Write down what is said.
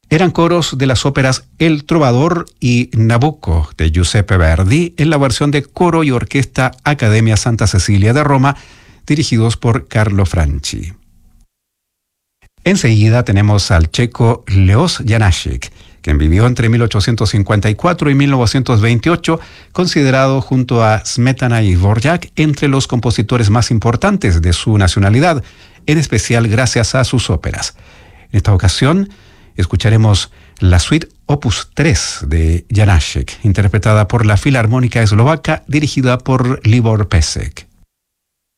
Eran coros de las óperas El Trovador y Nabucco de Giuseppe Verdi en la versión de coro y orquesta Academia Santa Cecilia de Roma, dirigidos por Carlo Franchi. Enseguida tenemos al checo Leos Janáček, quien vivió entre 1854 y 1928, considerado junto a Smetana y Dvořák entre los compositores más importantes de su nacionalidad, en especial gracias a sus óperas. En esta ocasión escucharemos la suite Opus 3 de Janáček, interpretada por la Filarmónica Eslovaca, dirigida por Libor Pesek.